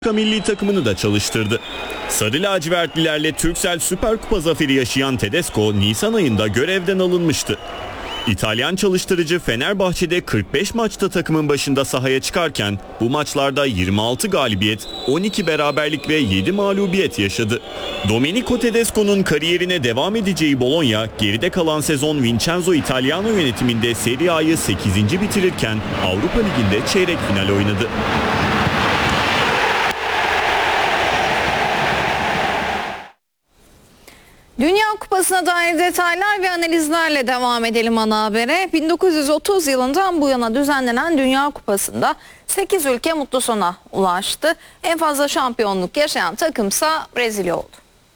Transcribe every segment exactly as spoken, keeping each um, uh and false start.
milli takımını da çalıştırdı. Sarı lacivertlilerle Turkcell Süper Kupa zaferi yaşayan Tedesco Nisan ayında görevden alınmıştı. İtalyan çalıştırıcı Fenerbahçe'de kırk beş maçta takımın başında sahaya çıkarken bu maçlarda yirmi altı galibiyet, on iki beraberlik ve yedi mağlubiyet yaşadı. Domenico Tedesco'nun kariyerine devam edeceği Bologna, geride kalan sezon Vincenzo Italiano yönetiminde Serie A'yı sekizinci bitirirken Avrupa Ligi'nde çeyrek final oynadı. Dünya Kupası'na dair detaylar ve analizlerle devam edelim ana habere. bin dokuz yüz otuz yılından bu yana düzenlenen Dünya Kupası'nda sekiz ülke mutlu sona ulaştı. En fazla şampiyonluk yaşayan takımsa Brezilya oldu.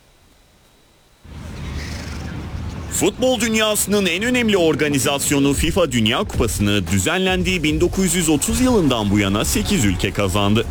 Futbol dünyasının en önemli organizasyonu FIFA Dünya Kupası'nı düzenlendiği bin dokuz yüz otuz yılından bu yana sekiz ülke kazandı.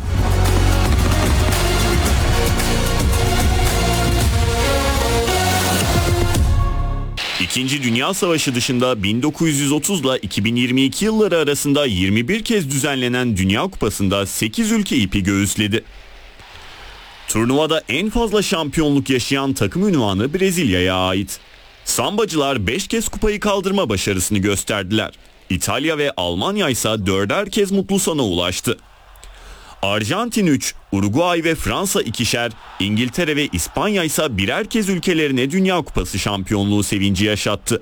İkinci Dünya Savaşı dışında bin dokuz yüz otuz ile iki bin yirmi iki yılları arasında yirmi bir kez düzenlenen Dünya Kupası'nda sekiz ülke ipi göğüsledi. Turnuvada en fazla şampiyonluk yaşayan takım unvanı Brezilya'ya ait. Sambacılar beş kez kupayı kaldırma başarısını gösterdiler. İtalya ve Almanya ise dörder kez mutlu sona ulaştı. Arjantin üç, Uruguay ve Fransa ikişer, İngiltere ve İspanya ise birer kez ülkelerine Dünya Kupası şampiyonluğu sevinci yaşattı.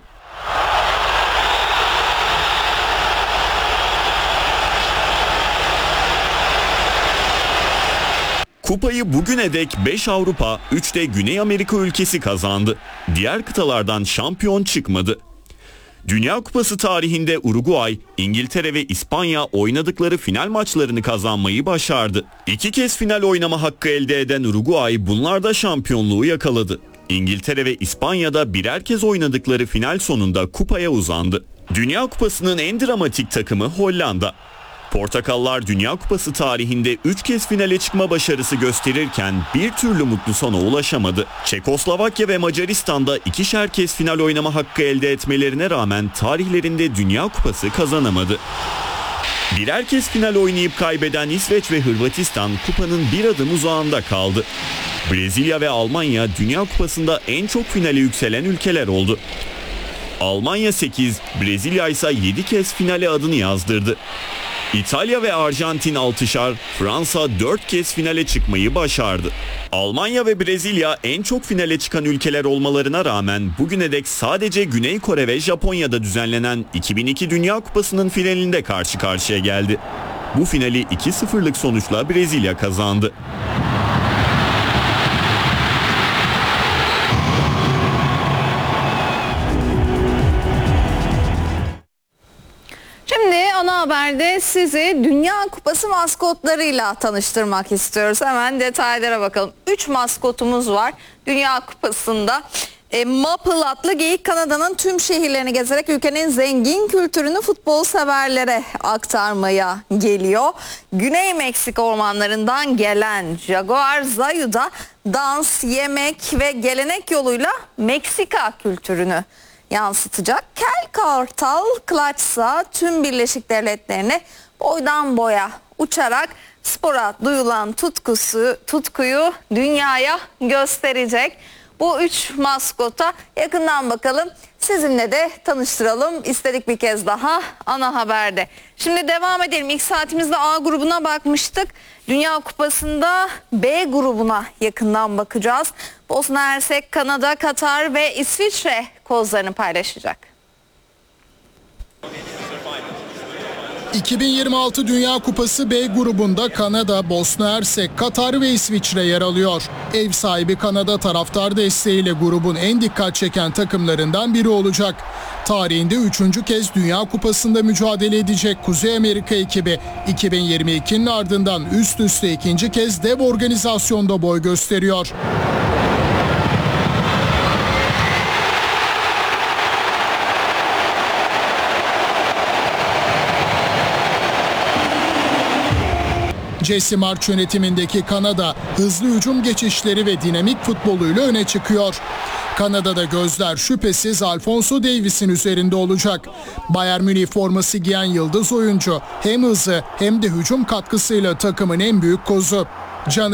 Kupayı bugüne dek beş Avrupa, üç de Güney Amerika ülkesi kazandı. Diğer kıtalardan şampiyon çıkmadı. Dünya Kupası tarihinde Uruguay, İngiltere ve İspanya oynadıkları final maçlarını kazanmayı başardı. İki kez final oynama hakkı elde eden Uruguay bunlarda şampiyonluğu yakaladı. İngiltere ve İspanya'da birer kez oynadıkları final sonunda kupaya uzandı. Dünya Kupası'nın en dramatik takımı Hollanda. Portakallar Dünya Kupası tarihinde üç kez finale çıkma başarısı gösterirken bir türlü mutlu sona ulaşamadı. Çekoslovakya ve Macaristan'da ikişer kez final oynama hakkı elde etmelerine rağmen tarihlerinde Dünya Kupası kazanamadı. Birer kez final oynayıp kaybeden İsveç ve Hırvatistan kupanın bir adım uzağında kaldı. Brezilya ve Almanya Dünya Kupası'nda en çok finale yükselen ülkeler oldu. Almanya sekiz, Brezilya ise yedi kez finale adını yazdırdı. İtalya ve Arjantin altışar, Fransa dört kez finale çıkmayı başardı. Almanya ve Brezilya en çok finale çıkan ülkeler olmalarına rağmen bugüne dek sadece Güney Kore ve Japonya'da düzenlenen iki bin iki Dünya Kupası'nın finalinde karşı karşıya geldi. Bu finali iki sıfırlık sonuçla Brezilya kazandı. Şimdi ana haberde sizi Dünya Kupası maskotlarıyla tanıştırmak istiyoruz. Hemen detaylara bakalım. üç maskotumuz var Dünya Kupası'nda. E, Maple adlı geyik Kanada'nın tüm şehirlerini gezerek ülkenin zengin kültürünü futbol severlere aktarmaya geliyor. Güney Meksika ormanlarından gelen Jaguar Zayu da dans, yemek ve gelenek yoluyla Meksika kültürünü yansıtacak. Kel Kartal Clutch'sa tüm Birleşik Devletleri'ne boydan boya uçarak spora duyulan tutkusu, tutkuyu dünyaya gösterecek. Bu üç maskota yakından bakalım. Sizinle de tanıştıralım istedik bir kez daha ana haberde. Şimdi devam edelim. İlk saatimizde A grubuna bakmıştık. Dünya Kupası'nda B grubuna yakından bakacağız. Bosna Hersek, Kanada, Katar ve İsviçre kozlarını paylaşacak. iki bin yirmi altı Dünya Kupası B grubunda Kanada, Bosna Hersek, Katar ve İsviçre yer alıyor. Ev sahibi Kanada taraftar desteğiyle grubun en dikkat çeken takımlarından biri olacak. Tarihinde üçüncü kez Dünya Kupası'nda mücadele edecek Kuzey Amerika ekibi iki bin yirmi ikinin ardından üst üste ikinci kez dev organizasyonda boy gösteriyor. Jesse March yönetimindeki Kanada hızlı hücum geçişleri ve dinamik futboluyla öne çıkıyor. Kanada'da gözler şüphesiz Alphonso Davies'in üzerinde olacak. Bayern Münih forması giyen yıldız oyuncu hem hızı hem de hücum katkısıyla takımın en büyük kozu. Can